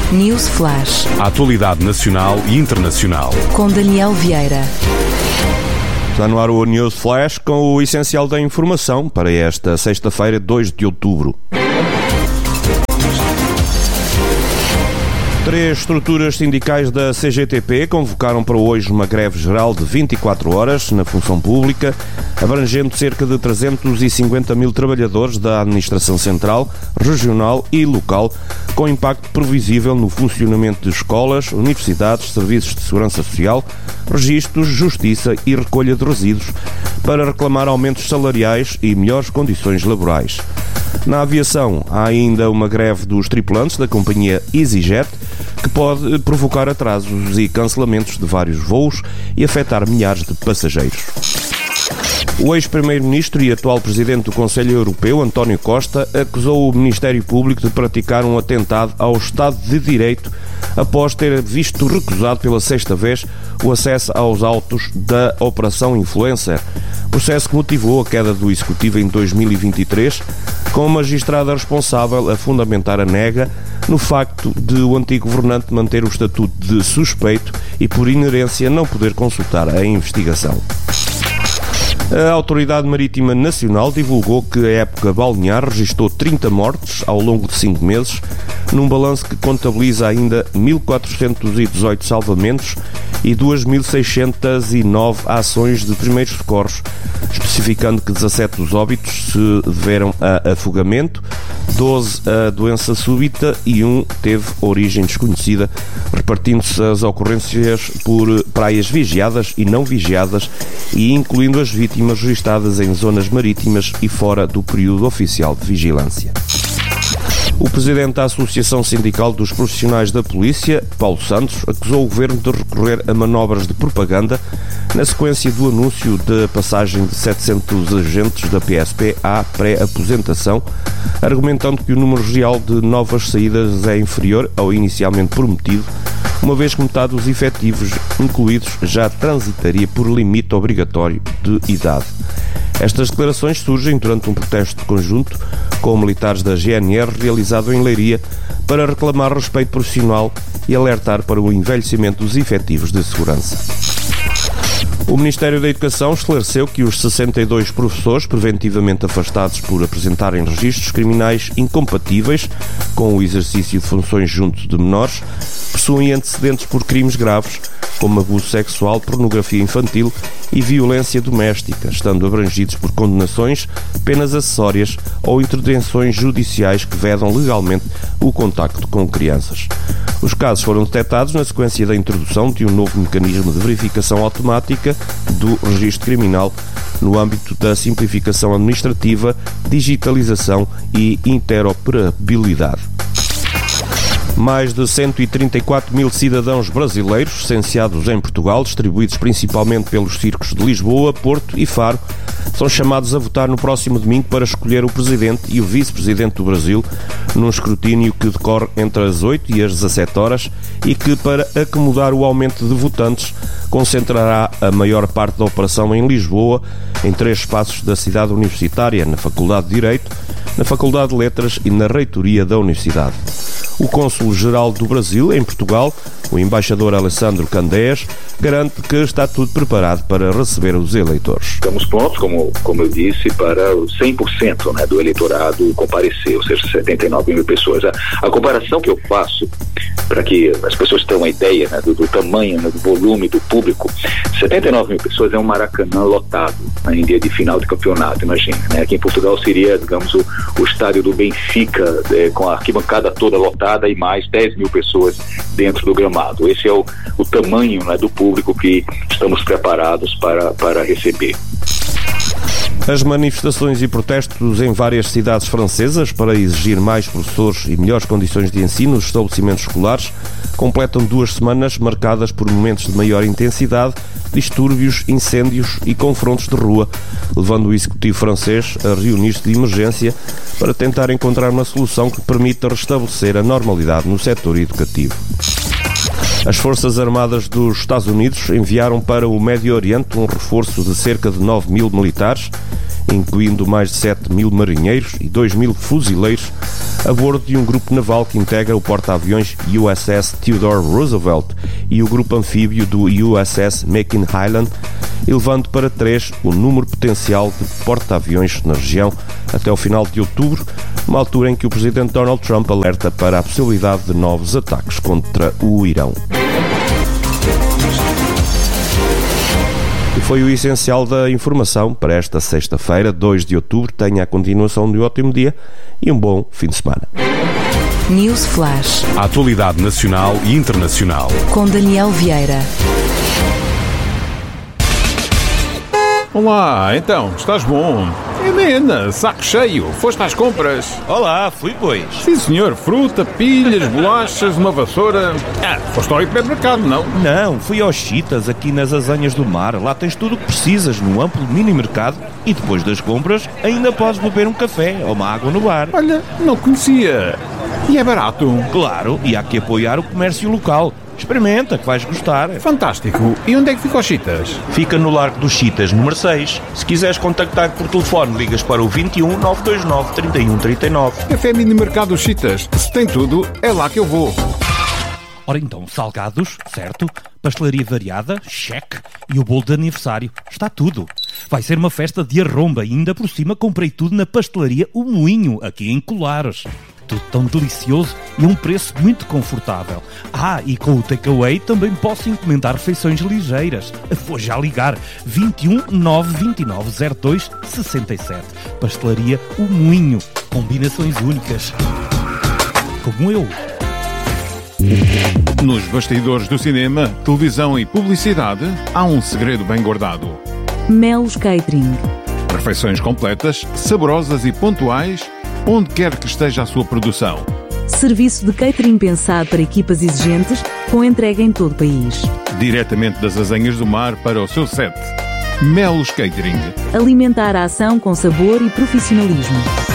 News Flash. A atualidade nacional e internacional. Com Daniel Vieira. Está no ar o News Flash com o essencial da informação para esta sexta-feira, 2 de outubro. 3 estruturas sindicais da CGTP convocaram para hoje uma greve geral de 24 horas na função pública, abrangendo cerca de 350 mil trabalhadores da administração central, regional e local, com impacto previsível no funcionamento de escolas, universidades, serviços de segurança social, registros, justiça e recolha de resíduos, para reclamar aumentos salariais e melhores condições laborais. Na aviação, há ainda uma greve dos tripulantes da companhia EasyJet, que pode provocar atrasos e cancelamentos de vários voos e afetar milhares de passageiros. O ex-primeiro-ministro e atual presidente do Conselho Europeu, António Costa, acusou o Ministério Público de praticar um atentado ao Estado de Direito após ter visto recusado pela sexta vez o acesso aos autos da Operação Influencer, processo que motivou a queda do Executivo em 2023, com a magistrada responsável a fundamentar a nega no facto de o antigo governante manter o estatuto de suspeito e, por inerência, não poder consultar a investigação. A Autoridade Marítima Nacional divulgou que a época balnear registrou 30 mortes ao longo de 5 meses, num balanço que contabiliza ainda 1.418 salvamentos e 2.609 ações de primeiros socorros, especificando que 17 dos óbitos se deveram a afogamento, 12 a doença súbita e 1 teve origem desconhecida, repartindo-se as ocorrências por praias vigiadas e não vigiadas e incluindo as vítimas registadas em zonas marítimas e fora do período oficial de vigilância. O presidente da Associação Sindical dos Profissionais da Polícia, Paulo Santos, acusou o governo de recorrer a manobras de propaganda na sequência do anúncio da passagem de 700 agentes da PSP à pré-aposentação, argumentando que o número real de novas saídas é inferior ao inicialmente prometido, uma vez que metade dos efetivos incluídos já transitaria por limite obrigatório de idade. Estas declarações surgem durante um protesto conjunto com militares da GNR realizado em Leiria para reclamar respeito profissional e alertar para o envelhecimento dos efetivos de segurança. O Ministério da Educação esclareceu que os 62 professores preventivamente afastados por apresentarem registros criminais incompatíveis com o exercício de funções junto de menores possuem antecedentes por crimes graves, como abuso sexual, pornografia infantil e violência doméstica, estando abrangidos por condenações, penas acessórias ou intervenções judiciais que vedam legalmente o contacto com crianças. Os casos foram detectados na sequência da introdução de um novo mecanismo de verificação automática do registro criminal no âmbito da simplificação administrativa, digitalização e interoperabilidade. Mais de 134 mil cidadãos brasileiros licenciados em Portugal, distribuídos principalmente pelos circos de Lisboa, Porto e Faro, são chamados a votar no próximo domingo para escolher o Presidente e o Vice-Presidente do Brasil, num escrutínio que decorre entre as 8 e as 17 horas e que, para acomodar o aumento de votantes, concentrará a maior parte da operação em Lisboa, em 3 espaços da cidade universitária, na Faculdade de Direito, na Faculdade de Letras e na Reitoria da Universidade. O Cônsul-Geral do Brasil, em Portugal, o embaixador Alessandro Candés, garante que está tudo preparado para receber os eleitores. Estamos prontos, como eu disse, para 100% do eleitorado comparecer, ou seja, 79 mil pessoas. A comparação que eu faço, para que as pessoas tenham uma ideia do tamanho, do volume do público, 79 mil pessoas é um Maracanã lotado em dia de final de campeonato, imagina. Aqui em Portugal seria, digamos, o estádio do Benfica, com a arquibancada toda lotada e mais 10 mil pessoas dentro do gramado. Esse é o tamanho do público que estamos preparados para receber. As manifestações e protestos em várias cidades francesas para exigir mais professores e melhores condições de ensino nos estabelecimentos escolares completam 2 semanas marcadas por momentos de maior intensidade, distúrbios, incêndios e confrontos de rua, levando o executivo francês a reunir-se de emergência para tentar encontrar uma solução que permita restabelecer a normalidade no setor educativo. As Forças Armadas dos Estados Unidos enviaram para o Médio Oriente um reforço de cerca de 9 mil militares, incluindo mais de 7 mil marinheiros e 2 mil fuzileiros, a bordo de um grupo naval que integra o porta-aviões USS Theodore Roosevelt e o grupo anfíbio do USS McKinley, elevando para 3 o número potencial de porta-aviões na região até o final de outubro, uma altura em que o presidente Donald Trump alerta para a possibilidade de novos ataques contra o Irão. E foi o essencial da informação para esta sexta-feira, 2 de outubro. Tenha a continuação de um ótimo dia e um bom fim de semana. News Flash. A atualidade nacional e internacional. Com Daniel Vieira. Olá, então, estás bom? Helena, saco cheio, foste às compras? Olá, fui pois. Sim senhor, fruta, pilhas, bolachas, uma vassoura... foste ao hipermercado, não? Não, fui aos Chitas, aqui nas Azanhas do Mar. Lá tens tudo o que precisas num amplo mini-mercado e depois das compras ainda podes beber um café ou uma água no bar. Olha, não conhecia. E é barato? Claro, e há que apoiar o comércio local. Experimenta, que vais gostar. Fantástico. E onde é que fica os Chitas? Fica no Largo dos Chitas, número 6. Se quiseres contactar por telefone, ligas para o 21 929 31 39. Café Mini Mercado Chitas. Se tem tudo, é lá que eu vou. Ora então, salgados, certo? Pastelaria variada, cheque. E o bolo de aniversário, está tudo. Vai ser uma festa de arromba e ainda por cima comprei tudo na pastelaria O Moinho, aqui em Colares. Tudo tão delicioso e a um preço muito confortável. E com o takeaway também posso encomendar refeições ligeiras. Vou já ligar. 21 929 02 67. Pastelaria O Moinho. Combinações únicas. Como eu. Nos bastidores do cinema, televisão e publicidade, há um segredo bem guardado. Melos Catering. Refeições completas, saborosas e pontuais, onde quer que esteja a sua produção. Serviço de catering pensado para equipas exigentes, com entrega em todo o país. Diretamente das Azanhas do Mar para o seu set. Melos Catering. Alimentar a ação com sabor e profissionalismo.